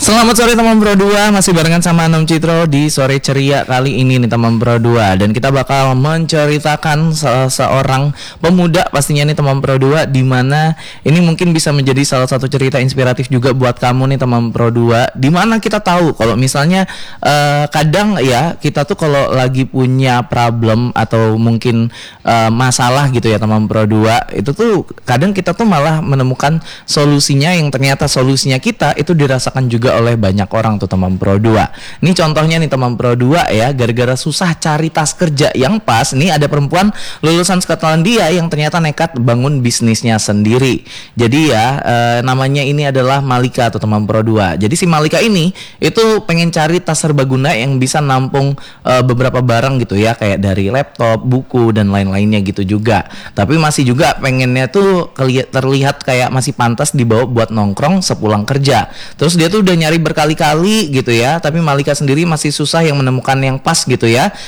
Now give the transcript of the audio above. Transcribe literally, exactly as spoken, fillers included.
Selamat sore teman Pro dua, masih barengan sama Anom Citro di sore ceria kali ini nih teman Pro dua. Dan kita bakal menceritakan salah seorang pemuda pastinya nih teman Pro dua, dimana ini mungkin bisa menjadi salah satu cerita inspiratif juga buat kamu nih teman Pro dua. Dimana kita tahu kalau misalnya uh, kadang ya kita tuh kalau lagi punya problem atau mungkin uh, masalah gitu ya teman Pro dua, itu tuh kadang kita tuh malah menemukan solusinya yang ternyata solusinya kita itu dirasakan juga oleh banyak orang tuh teman Pro dua. Ini contohnya nih teman Pro dua ya, gara-gara susah cari tas kerja yang pas, nih ada perempuan lulusan Skotlandia yang ternyata nekat bangun bisnisnya sendiri. Jadi ya e, namanya ini adalah Malika atau teman Pro dua. Jadi si Malika ini itu pengen cari tas serbaguna yang bisa nampung e, beberapa barang gitu ya, kayak dari laptop, buku dan lain-lainnya gitu juga. Tapi masih juga pengennya tuh keli- terlihat kayak masih pantas dibawa buat nongkrong sepulang kerja. Terus dia tuh udah nyari berkali-kali gitu ya, tapi Malika sendiri masih susah yang menemukan yang pas gitu ya.